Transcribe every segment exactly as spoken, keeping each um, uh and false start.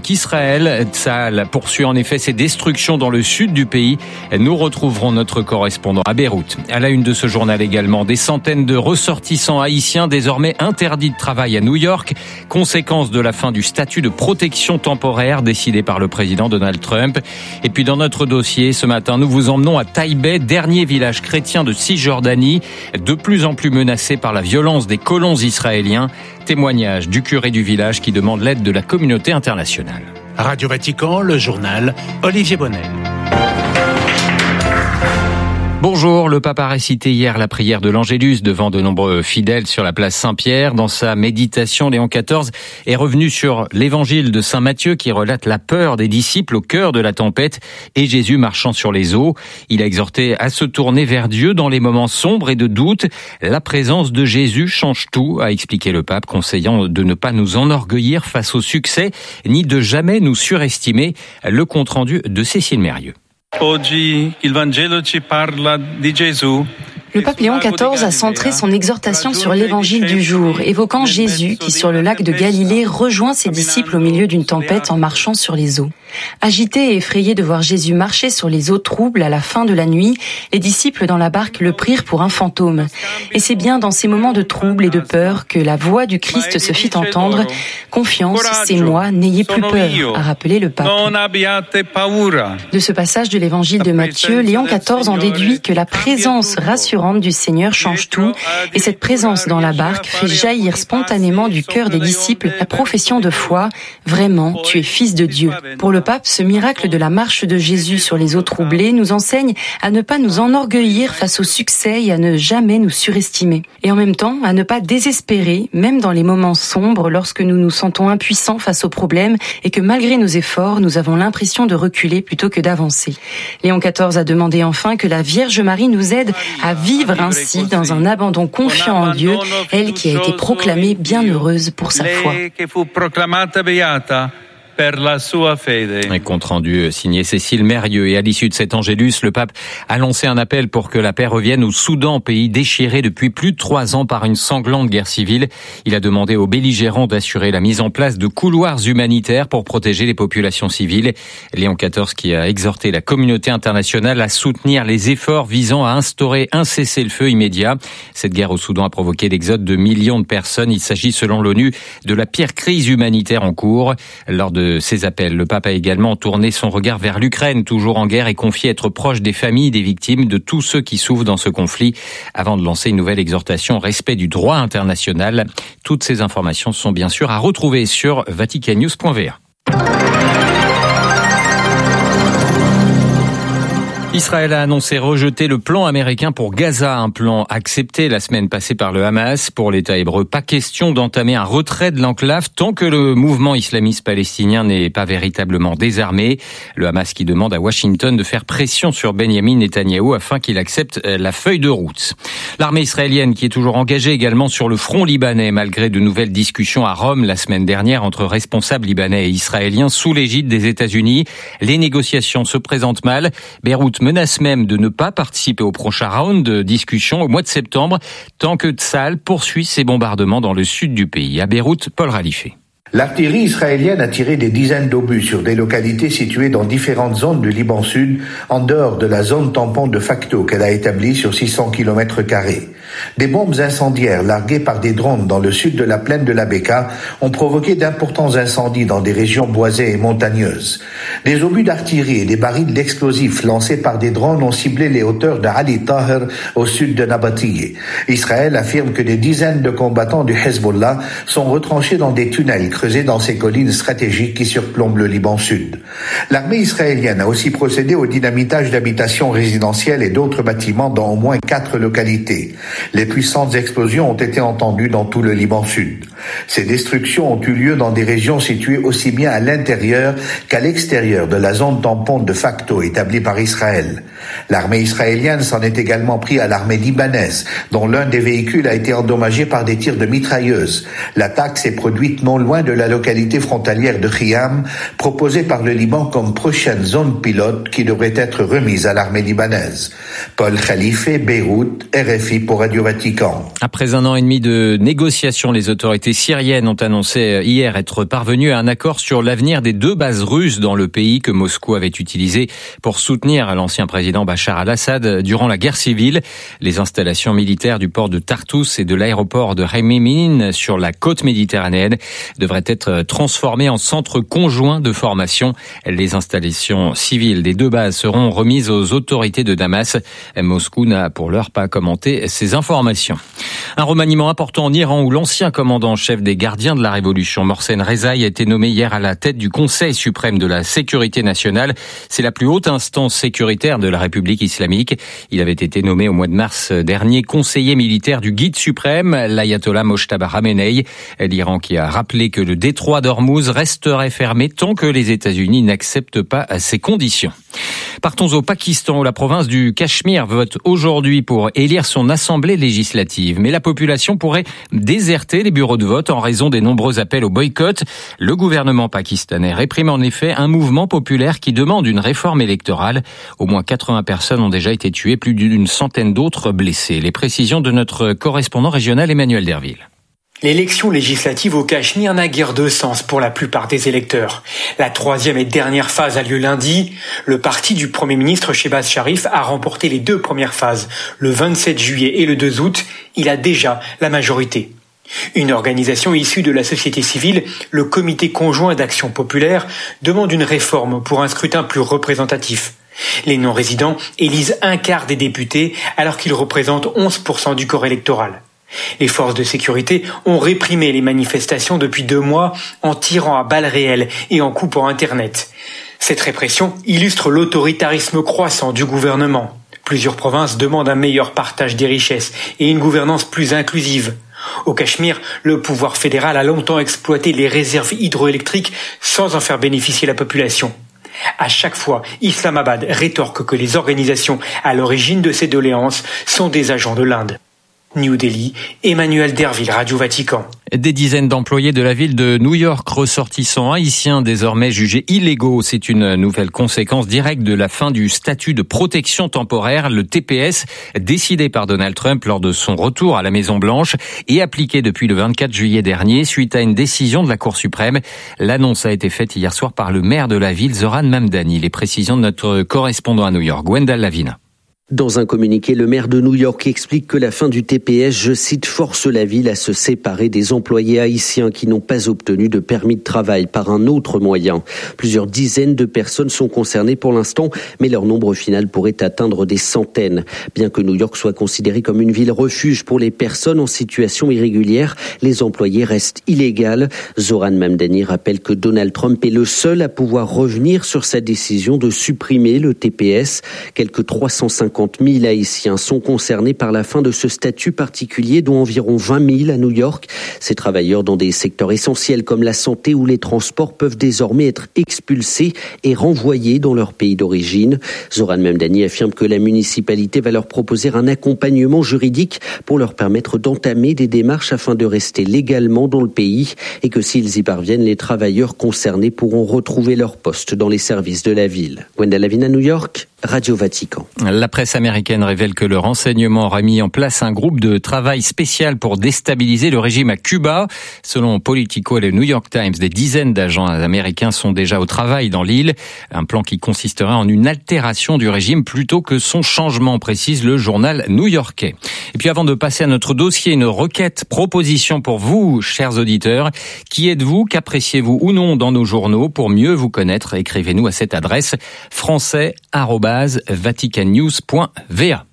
qu'Israël, Tsahal, poursuit en effet ses destructions dans le sud du pays. Nous retrouverons notre correspondant à Beyrouth. À la une de ce journal également, des centaines de ressortissants haïtiens désormais interdits de travail à New York, conséquence de la fin du statut de protection temporaire décidé par le président Donald Trump. Et puis dans notre dossier, ce matin, nous vous emmenons à Taïbeh, dernier village chrétien de Cisjordanie, de plus en plus menacé par la violence des colons israéliens. Témoignage du curé du village qui demande l'aide de la communauté internationale. Radio Vatican, le journal, Olivier Bonnel. Bonjour, le pape a récité hier la prière de l'Angélus devant de nombreux fidèles sur la place Saint-Pierre. Dans sa méditation, Léon quatorze est revenu sur l'évangile de Saint Matthieu qui relate la peur des disciples au cœur de la tempête et Jésus marchant sur les eaux. Il a exhorté à se tourner vers Dieu dans les moments sombres et de doute. La présence de Jésus change tout, a expliqué le pape, conseillant de ne pas nous enorgueillir face au succès, ni de jamais nous surestimer. Le compte-rendu de Cécile Mérieux. Oggi il Vangelo ci parla di Gesù. Le pape Léon quatorze a centré son exhortation sur l'évangile du jour, évoquant Jésus qui, sur le lac de Galilée, rejoint ses disciples au milieu d'une tempête en marchant sur les eaux. Agités et effrayés de voir Jésus marcher sur les eaux troubles à la fin de la nuit, les disciples dans la barque le prirent pour un fantôme. Et c'est bien dans ces moments de trouble et de peur que la voix du Christ se fit entendre. « Confiance, c'est moi, n'ayez plus peur », a rappelé le pape. De ce passage de l'évangile de Matthieu, Léon quatorze en déduit que la présence rassurante du Seigneur change tout, et cette présence dans la barque fait jaillir spontanément du cœur des disciples la profession de foi « Vraiment, tu es fils de Dieu ». Pour le pape, ce miracle de la marche de Jésus sur les eaux troublées nous enseigne à ne pas nous enorgueillir face au succès et à ne jamais nous surestimer. Et en même temps, à ne pas désespérer, même dans les moments sombres, lorsque nous nous sentons impuissants face aux problèmes et que malgré nos efforts, nous avons l'impression de reculer plutôt que d'avancer. Léon quatorze a demandé enfin que la Vierge Marie nous aide à vivre ainsi dans un abandon confiant en Dieu, elle qui a été proclamée bienheureuse pour sa foi. Un compte rendu signé Cécile Mérieux. Et à l'issue de cet Angélus, le pape a lancé un appel pour que la paix revienne au Soudan, pays déchiré depuis plus de trois ans par une sanglante guerre civile. Il a demandé aux belligérants d'assurer la mise en place de couloirs humanitaires pour protéger les populations civiles. Léon quatorze qui a exhorté la communauté internationale à soutenir les efforts visant à instaurer un cessez-le-feu immédiat. Cette guerre au Soudan a provoqué l'exode de millions de personnes. Il s'agit, selon l'ONU, de la pire crise humanitaire en cours. Lors de ces appels, le pape a également tourné son regard vers l'Ukraine, toujours en guerre, et confié être proche des familles des victimes, de tous ceux qui souffrent dans ce conflit, avant de lancer une nouvelle exhortation au respect du droit international. Toutes ces informations sont bien sûr à retrouver sur vatican news point v a. Israël a annoncé rejeter le plan américain pour Gaza, un plan accepté la semaine passée par le Hamas. Pour l'État hébreu, pas question d'entamer un retrait de l'enclave tant que le mouvement islamiste palestinien n'est pas véritablement désarmé. Le Hamas qui demande à Washington de faire pression sur Benjamin Netanyahou afin qu'il accepte la feuille de route. L'armée israélienne qui est toujours engagée également sur le front libanais malgré de nouvelles discussions à Rome la semaine dernière entre responsables libanais et israéliens sous l'égide des États-Unis. Les négociations se présentent mal. Beyrouth menace même de ne pas participer au prochain round de discussion au mois de septembre, tant que Tsahal poursuit ses bombardements dans le sud du pays. À Beyrouth, Paul Ralifé. L'artillerie israélienne a tiré des dizaines d'obus sur des localités situées dans différentes zones du Liban Sud, en dehors de la zone tampon de facto qu'elle a établie sur six cents kilomètres carrés. Des bombes incendiaires larguées par des drones dans le sud de la plaine de la Beka ont provoqué d'importants incendies dans des régions boisées et montagneuses. Des obus d'artillerie et des barils d'explosifs lancés par des drones ont ciblé les hauteurs de Ali Taher au sud de Nabatiyeh. Israël affirme que des dizaines de combattants du Hezbollah sont retranchés dans des tunnels creusés dans ces collines stratégiques qui surplombent le Liban Sud. L'armée israélienne a aussi procédé au dynamitage d'habitations résidentielles et d'autres bâtiments dans au moins quatre localités. Les puissantes explosions ont été entendues dans tout le Liban Sud. Ces destructions ont eu lieu dans des régions situées aussi bien à l'intérieur qu'à l'extérieur de la zone tampon de facto établie par Israël. L'armée israélienne s'en est également pris à l'armée libanaise, dont l'un des véhicules a été endommagé par des tirs de mitrailleuses. L'attaque s'est produite non loin de de la localité frontalière de Khiam, proposée par le Liban comme prochaine zone pilote qui devrait être remise à l'armée libanaise. Paul Khalife, Beyrouth, R F I pour Radio Vatican. Après un an et demi de négociations, les autorités syriennes ont annoncé hier être parvenues à un accord sur l'avenir des deux bases russes dans le pays que Moscou avait utilisées pour soutenir l'ancien président Bachar al-Assad durant la guerre civile. Les installations militaires du port de Tartus et de l'aéroport de Khmeimim sur la côte méditerranéenne devraient être transformées en centres conjoints de formation. Les installations civiles des deux bases seront remises aux autorités de Damas. Moscou n'a pour l'heure pas commenté ces informations. Un remaniement important en Iran où l'ancien commandant en chef des gardiens de la révolution, Mohsen Rezaï, a été nommé hier à la tête du Conseil suprême de la sécurité nationale. C'est la plus haute instance sécuritaire de la République islamique. Il avait été nommé au mois de mars dernier conseiller militaire du guide suprême, l'ayatollah Mojtaba Khamenei. L'Iran qui a rappelé que le détroit d'Ormuz resterait fermé tant que les États-Unis n'acceptent pas ces conditions. Partons au Pakistan où la province du Cachemire vote aujourd'hui pour élire son assemblée législative. Mais la population pourrait déserter les bureaux de vote en raison des nombreux appels au boycott. Le gouvernement pakistanais réprime en effet un mouvement populaire qui demande une réforme électorale. Au moins quatre-vingts personnes ont déjà été tuées, plus d'une centaine d'autres blessées. Les précisions de notre correspondant régional Emmanuel Derville. L'élection législative au Cachemire n'a guère de sens pour la plupart des électeurs. La troisième et dernière phase a lieu lundi. Le parti du Premier ministre Shehbaz Sharif a remporté les deux premières phases. Le vingt-sept juillet et le deux août, il a déjà la majorité. Une organisation issue de la société civile, le Comité conjoint d'action populaire, demande une réforme pour un scrutin plus représentatif. Les non-résidents élisent un quart des députés alors qu'ils représentent onze pour cent du corps électoral. Les forces de sécurité ont réprimé les manifestations depuis deux mois en tirant à balles réelles et en coupant Internet. Cette répression illustre l'autoritarisme croissant du gouvernement. Plusieurs provinces demandent un meilleur partage des richesses et une gouvernance plus inclusive. Au Cachemire, le pouvoir fédéral a longtemps exploité les réserves hydroélectriques sans en faire bénéficier la population. À chaque fois, Islamabad rétorque que les organisations à l'origine de ces doléances sont des agents de l'Inde. New Delhi, Emmanuel Derville, Radio Vatican. Des dizaines d'employés de la ville de New York, ressortissants haïtiens désormais jugés illégaux. C'est une nouvelle conséquence directe de la fin du statut de protection temporaire, le T P S, décidé par Donald Trump lors de son retour à la Maison-Blanche et appliqué depuis le vingt-quatre juillet dernier suite à une décision de la Cour suprême. L'annonce a été faite hier soir par le maire de la ville, Zoran Mamdani. Les précisions de notre correspondant à New York, Gwendal Lavina. Dans un communiqué, le maire de New York explique que la fin du T P S, je cite, force la ville à se séparer des employés haïtiens qui n'ont pas obtenu de permis de travail par un autre moyen. Plusieurs dizaines de personnes sont concernées pour l'instant, mais leur nombre final pourrait atteindre des centaines. Bien que New York soit considérée comme une ville refuge pour les personnes en situation irrégulière, les employés restent illégaux. Zoran Mamdani rappelle que Donald Trump est le seul à pouvoir revenir sur sa décision de supprimer le T P S. Quelques trois cent cinquante mille Haïtiens sont concernés par la fin de ce statut particulier, dont environ vingt mille à New York. Ces travailleurs dans des secteurs essentiels comme la santé ou les transports peuvent désormais être expulsés et renvoyés dans leur pays d'origine. Zoran Mamdani affirme que la municipalité va leur proposer un accompagnement juridique pour leur permettre d'entamer des démarches afin de rester légalement dans le pays et que s'ils y parviennent, les travailleurs concernés pourront retrouver leur poste dans les services de la ville. Gwendal Lavina, New York, Radio Vatican. La presse américaine révèle que le renseignement aura mis en place un groupe de travail spécial pour déstabiliser le régime à Cuba. Selon Politico et le New York Times, des dizaines d'agents américains sont déjà au travail dans l'île. Un plan qui consisterait en une altération du régime plutôt que son changement, précise le journal new-yorkais. Et puis avant de passer à notre dossier, une requête, proposition pour vous, chers auditeurs. Qui êtes-vous? Qu'appréciez-vous ou non dans nos journaux? Pour mieux vous connaître, écrivez-nous à cette adresse français arobase vatican news point v a.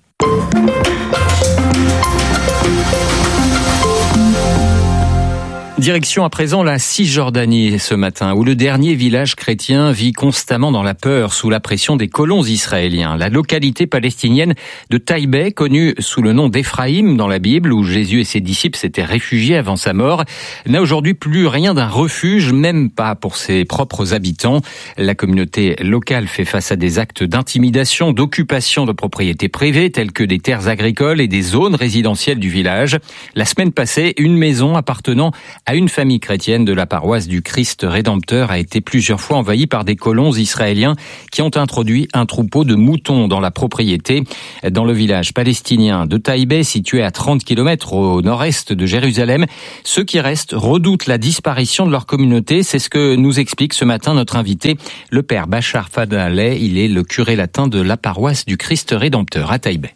Direction à présent la Cisjordanie ce matin, où le dernier village chrétien vit constamment dans la peur sous la pression des colons israéliens. La localité palestinienne de Taïbeh, connue sous le nom d'Éphraïm dans la Bible, où Jésus et ses disciples s'étaient réfugiés avant sa mort, n'a aujourd'hui plus rien d'un refuge, même pas pour ses propres habitants. La communauté locale fait face à des actes d'intimidation, d'occupation de propriétés privées, telles que des terres agricoles et des zones résidentielles du village. La semaine passée, une maison appartenant à une famille chrétienne de la paroisse du Christ Rédempteur a été plusieurs fois envahie par des colons israéliens qui ont introduit un troupeau de moutons dans la propriété. Dans le village palestinien de Taïbé, situé à trente kilomètres au nord-est de Jérusalem, ceux qui restent redoutent la disparition de leur communauté. C'est ce que nous explique ce matin notre invité, le père Bachar Fadaleh. Il est le curé latin de la paroisse du Christ Rédempteur à Taïbé.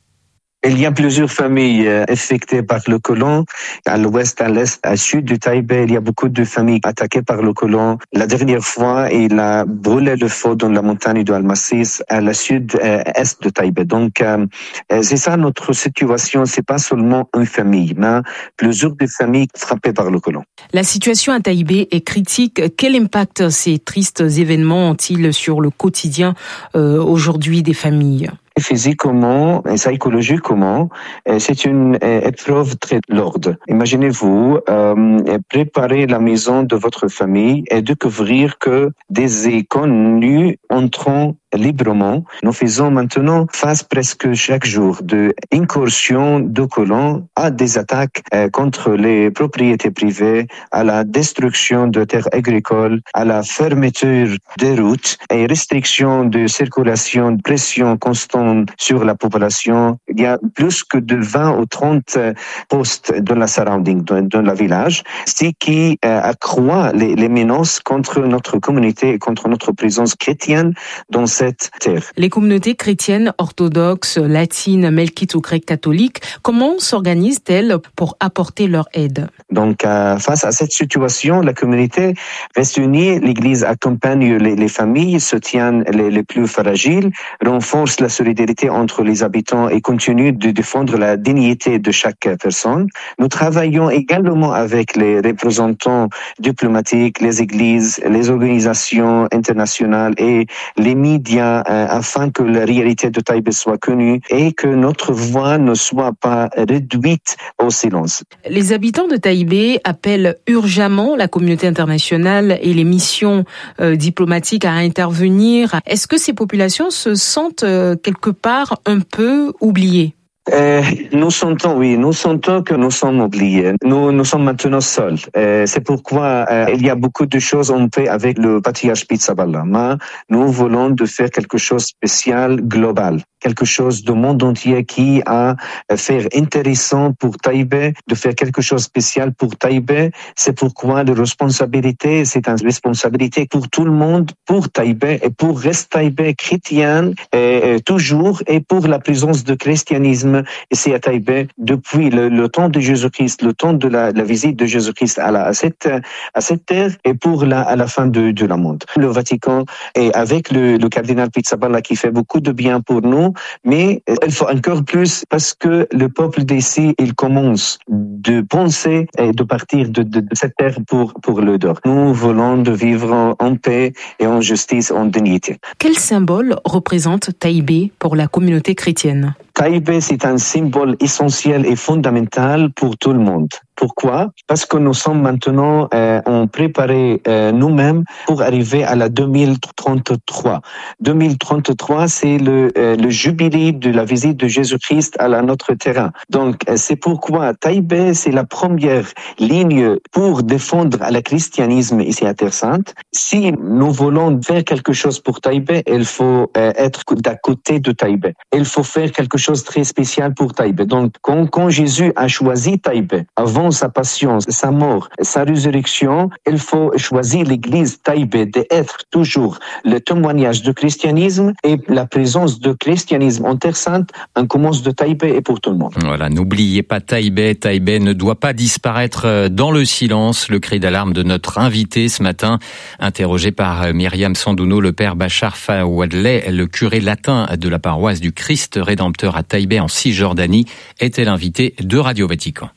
Il y a plusieurs familles affectées par le colon. À l'ouest, à l'est, à sud de Taïbé, il y a beaucoup de familles attaquées par le colon. La dernière fois, il a brûlé le feu dans la montagne de Al-Massis, à la sud-est de Taïbé. Donc, euh, c'est ça notre situation. C'est pas seulement une famille, mais plusieurs de familles frappées par le colon. La situation à Taïbé est critique. Quel impact ces tristes événements ont-ils sur le quotidien euh, aujourd'hui des familles ? Physiquement et psychologiquement, c'est une épreuve très lourde. Imaginez-vous euh, préparer la maison de votre famille et découvrir que des inconnus entrent librement. Nous faisons maintenant face presque chaque jour de incursions de colons à des attaques euh, contre les propriétés privées, à la destruction de terres agricoles, à la fermeture des routes et restriction de circulation, pression constante sur la population. Il y a plus que de vingt ou trente postes dans la surrounding, dans, dans le village, ce qui euh, accroît les, les menaces contre notre communauté et contre notre présence chrétienne dans cette terre. Les communautés chrétiennes, orthodoxes, latines, melkites ou grecques catholiques, comment s'organisent-elles pour apporter leur aide ? Donc, euh, face à cette situation, la communauté reste unie, l'Église accompagne les, les familles, soutient les, les plus fragiles, renforce la solidarité entre les habitants et continue de défendre la dignité de chaque personne. Nous travaillons également avec les représentants diplomatiques, les églises, les organisations internationales et les médias euh, afin que la réalité de Taïbé soit connue et que notre voix ne soit pas réduite au silence. Les habitants de Taïbé appellent urgemment la communauté internationale et les missions euh, diplomatiques à intervenir. Est-ce que ces populations se sentent euh, quelque part un peu oubliées ? Euh, nous sentons, oui, nous sentons que nous sommes oubliés. Nous, nous sommes maintenant seuls. Euh, c'est pourquoi euh, il y a beaucoup de choses on fait avec le patriarche Pizzaballa. Mais nous voulons de faire quelque chose de spécial, global. Quelque chose du monde entier qui a fait intéressant pour Taïbé, de faire quelque chose de spécial pour Taïbé. C'est pourquoi la responsabilité, c'est une responsabilité pour tout le monde, pour Taïbé et pour rester Taïbé chrétien et, et toujours et pour la présence du christianisme ici à Taïbé depuis le, le temps de Jésus-Christ, le temps de la, la visite de Jésus-Christ à, la, à, cette, à cette terre et pour la, à la fin de, de la monde. Le Vatican et avec le, le cardinal Pizzaballa qui fait beaucoup de bien pour nous, mais il faut encore plus parce que le peuple d'ici, il commence de penser et de partir de, de, de cette terre pour, pour le dehors. Nous voulons de vivre en, en paix et en justice, en dignité. Quel symbole représente Taïbé pour la communauté chrétienne ? Taïbé, c'est un symbole essentiel et fondamental pour tout le monde. Pourquoi ? Parce que nous sommes maintenant euh, en préparé euh, nous-mêmes pour arriver à la deux mille trente-trois. deux mille trente-trois, c'est le, euh, le jubilé de la visite de Jésus-Christ à la, notre terrain. Donc, euh, c'est pourquoi Taïbé, c'est la première ligne pour défendre le christianisme ici à Terre Sainte. Si nous voulons faire quelque chose pour Taïbé, il faut euh, être d'à côté de Taïbé. Il faut faire quelque chose de très spécial pour Taïbé. Donc, quand, quand Jésus a choisi Taïbé, avant sa passion, sa mort, sa résurrection, il faut choisir l'église Taïbé d'être toujours le témoignage du christianisme et la présence du christianisme en Terre Sainte. On commence de Taïbé et pour tout le monde. Voilà, n'oubliez pas Taïbé. Taïbé ne doit pas disparaître dans le silence. Le cri d'alarme de notre invité ce matin, interrogé par Myriam Sandouno, le père Bachar Fadaleh, le curé latin de la paroisse du Christ Rédempteur à Taïbé en Cisjordanie, était l'invité de Radio Vatican.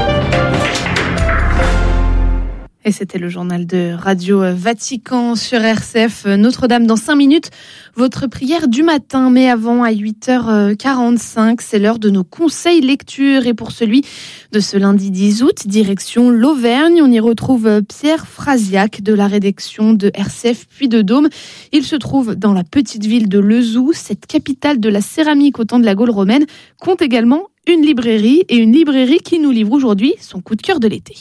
Et c'était le journal de Radio Vatican sur R C F Notre-Dame. Dans cinq minutes, votre prière du matin. Mais avant, à huit heures quarante-cinq, c'est l'heure de nos conseils lecture. Et pour celui de ce lundi dix août, direction l'Auvergne, on y retrouve Pierre Frasiac de la rédaction de R C F Puy-de-Dôme. Il se trouve dans la petite ville de Lezoux. Cette capitale de la céramique au temps de la Gaule romaine compte également une librairie et une librairie qui nous livre aujourd'hui son coup de cœur de l'été.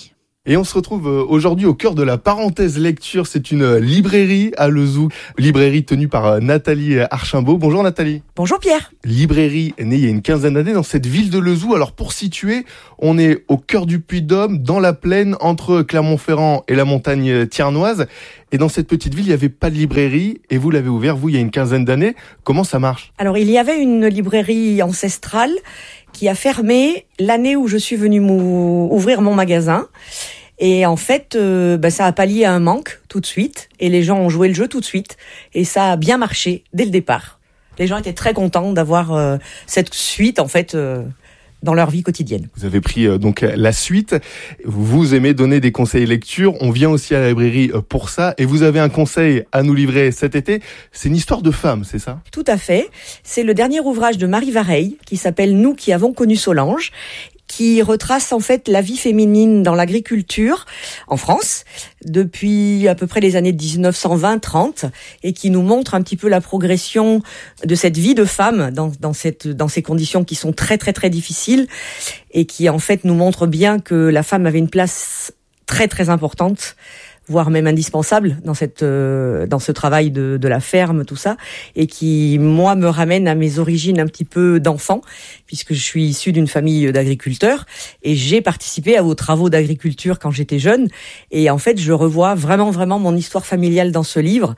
Et on se retrouve aujourd'hui au cœur de la parenthèse lecture. C'est une librairie à Lezoux, librairie tenue par Nathalie Archimbaud. Bonjour Nathalie. Bonjour Pierre. Librairie née il y a une quinzaine d'années dans cette ville de Lezoux. Alors pour situer, on est au cœur du Puy-de-Dôme, dans la plaine entre Clermont-Ferrand et la montagne thiernoise. Et dans cette petite ville, il n'y avait pas de librairie et vous l'avez ouvert, vous, il y a une quinzaine d'années. Comment ça marche ? Alors il y avait une librairie ancestrale qui a fermé l'année où je suis venue ouvrir mon magasin. Et en fait, euh, bah, ça a pallié à un manque tout de suite. Et les gens ont joué le jeu tout de suite. Et ça a bien marché dès le départ. Les gens étaient très contents d'avoir euh, cette suite, en fait, euh, dans leur vie quotidienne. Vous avez pris euh, donc la suite. Vous aimez donner des conseils lecture. On vient aussi à la librairie pour ça. Et vous avez un conseil à nous livrer cet été. C'est une histoire de femme, c'est ça ? Tout à fait. C'est le dernier ouvrage de Marie Vareille qui s'appelle « Nous qui avons connu Solange », qui retrace en fait la vie féminine dans l'agriculture en France depuis à peu près les années dix-neuf cent vingt trente et qui nous montre un petit peu la progression de cette vie de femme dans, dans, cette, dans ces conditions qui sont très très très difficiles et qui en fait nous montre bien que la femme avait une place très très importante, voire même indispensable dans cette euh, dans ce travail de de la ferme, tout ça, et qui moi me ramène à mes origines un petit peu d'enfant, puisque je suis issue d'une famille d'agriculteurs et j'ai participé à vos travaux d'agriculture quand j'étais jeune, et en fait je revois vraiment vraiment mon histoire familiale dans ce livre.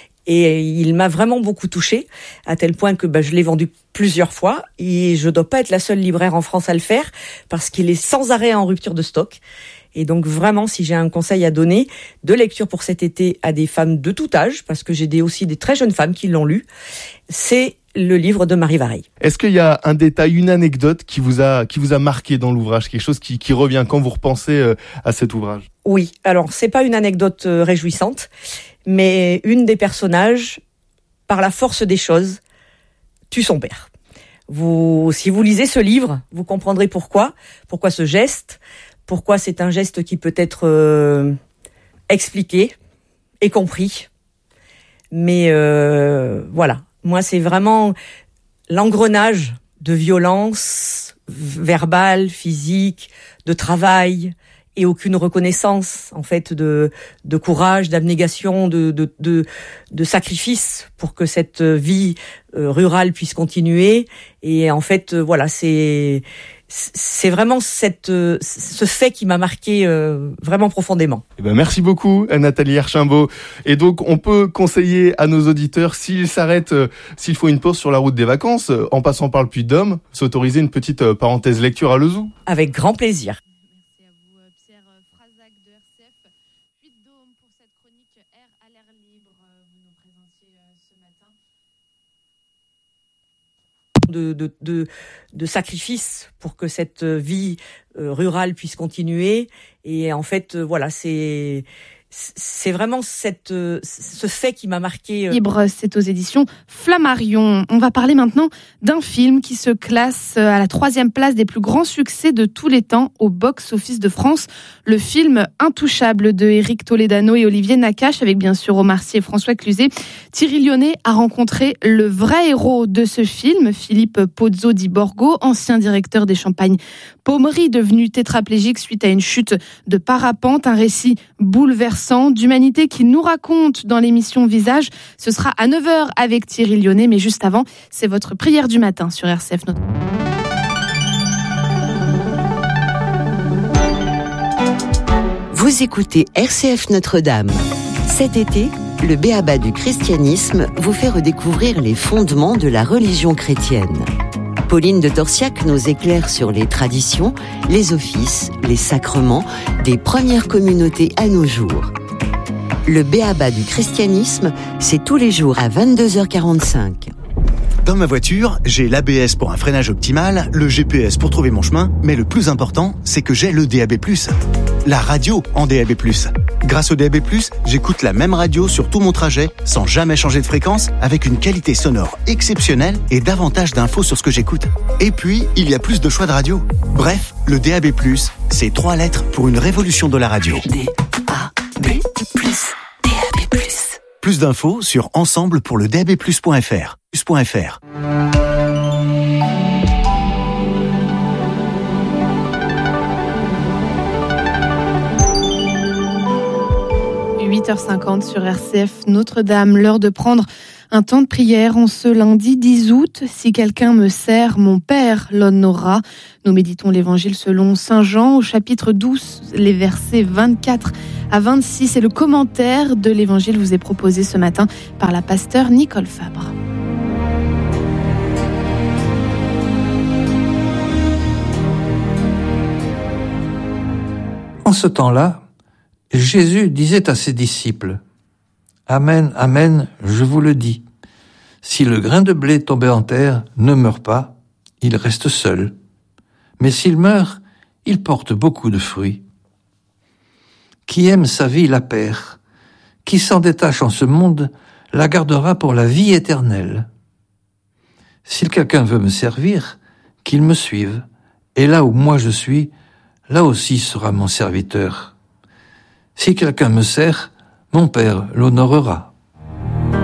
Et il m'a vraiment beaucoup touchée, à tel point que bah, je l'ai vendu plusieurs fois. Et je dois pas être la seule libraire en France à le faire, parce qu'il est sans arrêt en rupture de stock. Et donc vraiment, si j'ai un conseil à donner de lecture pour cet été à des femmes de tout âge, parce que j'ai des, aussi des très jeunes femmes qui l'ont lu, c'est le livre de Marie Vareille. Est-ce qu'il y a un détail, une anecdote qui vous a, qui vous a marqué dans l'ouvrage, quelque chose qui, qui revient quand vous repensez à cet ouvrage ? Oui, alors c'est pas une anecdote réjouissante, mais une des personnages, par la force des choses, tue son père. Vous, si vous lisez ce livre, vous comprendrez pourquoi, pourquoi ce geste, pourquoi c'est un geste qui peut être euh, expliqué et compris. Mais euh, voilà, moi c'est vraiment l'engrenage de violence verbale, physique, de travail et aucune reconnaissance en fait de de courage, d'abnégation, de de de, de sacrifice pour que cette vie euh, rurale puisse continuer. Et en fait, euh, voilà, c'est c'est vraiment cette, ce fait qui m'a marqué euh, vraiment profondément. Eh ben merci beaucoup Nathalie Archimbaud. Et donc on peut conseiller à nos auditeurs, s'ils s'arrêtent, euh, s'il faut une pause sur la route des vacances, euh, en passant par le Puy-de-Dôme, s'autoriser une petite euh, parenthèse lecture à Lezoux. Avec grand plaisir. Merci à vous Pierre Frazac de R C F. Puy-de-Dôme pour cette chronique Air à l'air libre. Vous nous présentiez ce matin. De, de, de, de sacrifice pour que cette vie euh, rurale puisse continuer. Et en fait, euh, voilà, c'est, c'est vraiment cette, euh, ce fait qui m'a marqué. Euh... Libre, c'est aux éditions Flammarion. On va parler maintenant d'un film qui se classe à la troisième place des plus grands succès de tous les temps au box-office de France. Le film Intouchable de Éric Toledano et Olivier Nakache, avec bien sûr Omar Sy et François Cluzet. Thierry Lyonnais a rencontré le vrai héros de ce film, Philippe Pozzo di Borgo, ancien directeur des Champagnes Pommery, devenu tétraplégique suite à une chute de parapente. Un récit bouleversant d'humanité qui nous raconte dans l'émission Visage. Ce sera à neuf heures avec Thierry Lyonnais, mais juste avant, c'est votre prière du matin sur R C F. Vous écoutez R C F Notre-Dame. Cet été, le B A B A du christianisme vous fait redécouvrir les fondements de la religion chrétienne. Pauline de Torsiac nous éclaire sur les traditions, les offices, les sacrements des premières communautés à nos jours. Le B A B A du christianisme, c'est tous les jours à vingt-deux heures quarante-cinq. Dans ma voiture, j'ai l'A B S pour un freinage optimal, le G P S pour trouver mon chemin, mais le plus important, c'est que j'ai le D A B plus. La radio en D A B plus. Grâce au D A B plus, j'écoute la même radio sur tout mon trajet, sans jamais changer de fréquence, avec une qualité sonore exceptionnelle et davantage d'infos sur ce que j'écoute. Et puis, il y a plus de choix de radio. Bref, le D A B plus, c'est trois lettres pour une révolution de la radio. D A B plus. D A B plus. Plus d'infos sur ensemble pour le D A B plus point F R. plus.fr. huit heures cinquante sur R C F Notre-Dame, l'heure de prendre un temps de prière en ce lundi dix août. Si quelqu'un me sert, mon Père l'honorera. Nous méditons l'évangile selon Saint Jean au chapitre douze, les versets vingt-quatre à vingt-six. Et le commentaire de l'évangile vous est proposé ce matin par la pasteure Nicole Fabre. En ce temps-là, Jésus disait à ses disciples : « Amen, amen, je vous le dis. Si le grain de blé tombé en terre ne meurt pas, il reste seul. Mais s'il meurt, il porte beaucoup de fruits. Qui aime sa vie la perd. Qui s'en détache en ce monde la gardera pour la vie éternelle. Si quelqu'un veut me servir, qu'il me suive. Et là où moi je suis, là aussi sera mon serviteur. Si quelqu'un me sert, mon Père l'honorera. »